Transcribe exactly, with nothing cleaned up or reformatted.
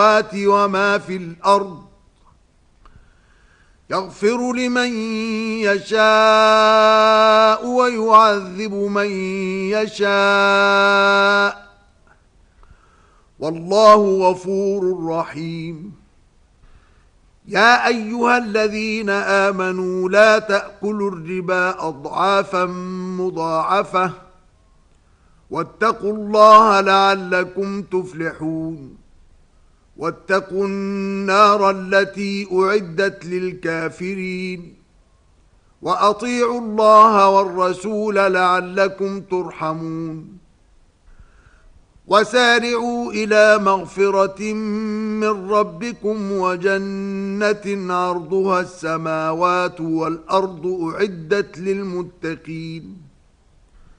وما في الأرض يغفر لمن يشاء ويعذب من يشاء والله غفور رحيم. يا أيها الذين آمنوا لا تأكلوا الربا أضعافا مضاعفة واتقوا الله لعلكم تفلحون. واتقوا النار التي أعدت للكافرين وأطيعوا الله والرسول لعلكم ترحمون. وسارعوا إلى مغفرة من ربكم وجنة عرضها السماوات والأرض أعدت للمتقين